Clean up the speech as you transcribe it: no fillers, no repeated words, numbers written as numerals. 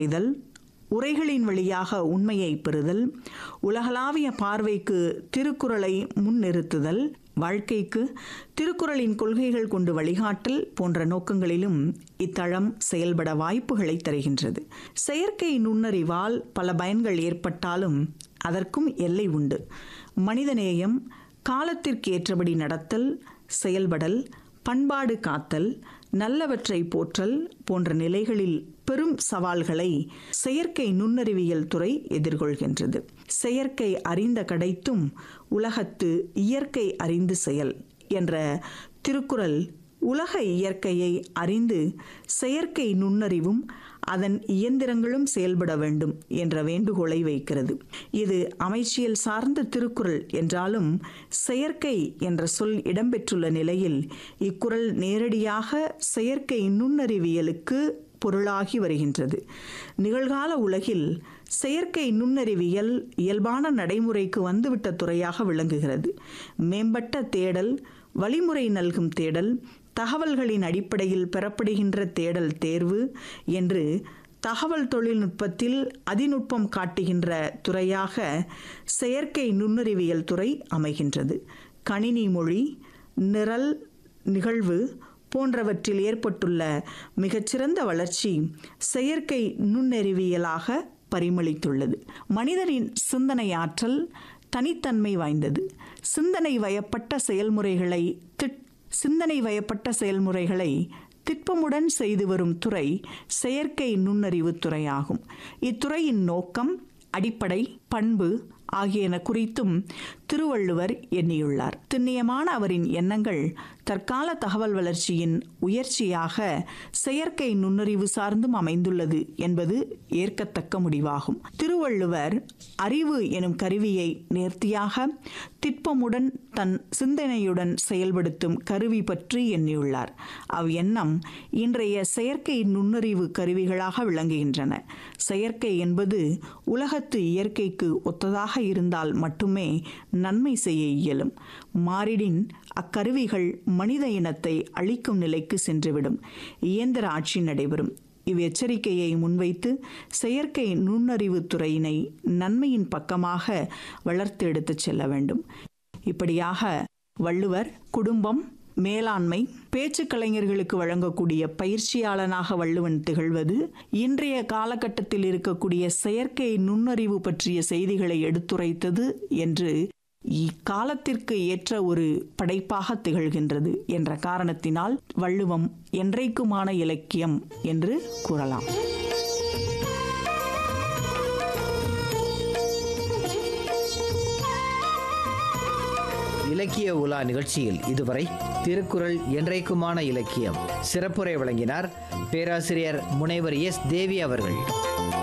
இதழ், உரைகளின் வழியாக உண்மையை பெறுதல், உலகளாவிய பார்வைக்கு திருக்குறளை முன்னிறுத்துதல், வாழ்க்கைக்கு திருக்குறளின் கொள்கைகள் கொண்டு வழிகாட்டல் போன்ற நோக்கங்களிலும் இத்தளம் செயல்பட வாய்ப்புகளை தருகின்றது. செயற்கை நுண்ணறிவால் பல பயன்கள் ஏற்பட்டாலும் அதற்கும் எல்லை உண்டு. மனிதநேயம், காலத்திற்கு ஏற்றபடி நடத்தல், செயல்படல், பண்பாடு காத்தல், நல்லவற்றை போற்றல் போன்ற நிலைகளில் பெரும் சவால்களை செயற்கை நுண்ணறிவியல் துறை எதிர்கொள்கின்றது. செயற்கை அறிந்த கடைத்தும் உலகத்து இயற்கை அறிந்து செயல் என்ற திருக்குறள் உலக இயற்கையை அறிந்து செயற்கை நுண்ணறிவும் அதன் இயந்திரங்களும் செயல்பட வேண்டும் என்ற வேண்டுகோளை வைக்கிறது. இது அமைச்சியல் சார்ந்த திருக்குறள் என்றாலும் செயற்கை என்ற சொல் இடம்பெற்றுள்ள நிலையில் இக்குறள் நேரடியாக செயற்கை நுண்ணறிவியலுக்கு பொருளாகி வருகின்றது. நிகழ்கால உலகில் செயற்கை நுண்ணறிவியல் இயல்பான நடைமுறைக்கு வந்துவிட்ட துறையாக விளங்குகிறது. மேம்பட்ட தேடல், வழிமுறை நல்கும் தேடல், தகவல்களின் அடிப்படையில் பெறப்படுகின்ற தேடல் தேர்வு என்று தகவல் தொழில்நுட்பத்தில் அதிநுட்பம் காட்டுகின்ற துறையாக செயற்கை நுண்ணறிவியல் துறை அமைகின்றது. கணினி மொழி, நிரல், நிகழ்வு போன்றவற்றில் ஏற்பட்டுள்ள மிகச்சிறந்த வளர்ச்சி செயற்கை நுண்ணறிவியலாக பரிமளித்துள்ளது. மனிதனின் சிந்தனை ஆற்றல் தனித்தன்மை வாய்ந்தது. சிந்தனை வயப்பட்ட செயல்முறைகளை திட்பமுடன் செய்து வரும் துறை செயற்கை நுண்ணறிவு துறையாகும். இத்துறையின் நோக்கம், அடிப்படை, பண்பு ஆகியன குறித்தும் திருவள்ளுவர் எண்ணியுள்ளார். திண்ணியமான அவரின் எண்ணங்கள் தற்கால தகவல் வளர்ச்சியின் உயர்ச்சியாக செயற்கை நுண்ணறிவு சார்ந்தும் அமைந்துள்ளது என்பது ஏற்கத்தக்க முடிவாகும். திருவள்ளுவர் அறிவு எனும் கருவியை நேர்த்தியாக திட்பமுடன் தன் சிந்தனையுடன் செயல்படுத்தும் கருவி பற்றி எண்ணியுள்ளார். எண்ணம் இன்றைய செயற்கை நுண்ணறிவு கருவிகளாக விளங்குகின்றன. செயற்கை என்பது உலகத்து இயற்கைக்கு ஒத்ததாக இருந்தால் மட்டுமே நன்மை செய்ய இயலும். மாறிடின் அக்கருவிகள் மனித இனத்தை அழிக்கும் நிலைக்கு சென்றுவிடும். இயந்திர ஆட்சி நடைபெறும். இவ்வெச்சரிக்கையை முன்வைத்து செயற்கை நுண்ணறிவு துறையினை நன்மையின் பக்கமாக வளர்த்து எடுத்துச் செல்ல வேண்டும். இப்படியாக வள்ளுவர் குடும்பம், மேலாண்மை, பேச்சு கலைஞர்களுக்கு வழங்கக்கூடிய பயிற்சியாளனாக வள்ளுவன் திகழ்வது இன்றைய காலகட்டத்தில் இருக்கக்கூடிய செயற்கை நுண்ணறிவு பற்றிய செய்திகளை எடுத்துரைத்தது என்று இக்காலத்திற்கு ஏற்ற ஒரு படைப்பாக திகழ்கின்றது என்ற காரணத்தினால் வள்ளுவம் என்றைக்குமான இலக்கியம் என்று கூறலாம். இலக்கிய உலா நிகழ்ச்சியில் இதுவரை திருக்குறள் என்றைக்குமான இலக்கியம் சிறப்புரை வழங்கினார் பேராசிரியர் முனைவர் எஸ் தேவி அவர்கள்.